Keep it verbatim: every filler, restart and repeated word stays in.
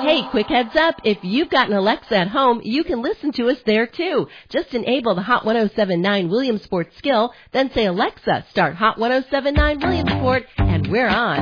Hey, quick heads up. If you've got an Alexa at home, you can listen to us there too. Just enable the Hot one oh seven point nine Williamsport skill, then say, Alexa, start Hot one oh seven point nine Williamsport, and we're on.